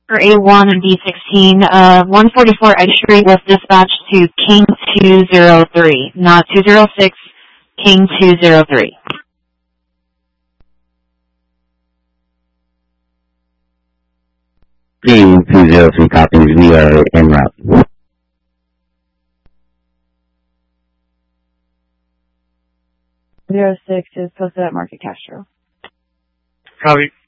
For A1 and B16, 144 Edge Street was dispatched to King 203, not 206, King 203. King 203 copies. We are en route. 06 is posted at Market Castro. Copy.